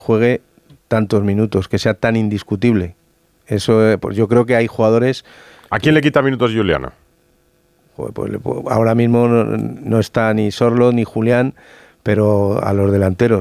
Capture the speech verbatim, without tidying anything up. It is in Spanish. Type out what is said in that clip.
juegue tantos minutos, que sea tan indiscutible. Eso, eh, pues yo creo que hay jugadores... ¿A quién le quita minutos Juliana? Joder, pues, ahora mismo no, no está ni Sorlo ni Julián, pero a los delanteros.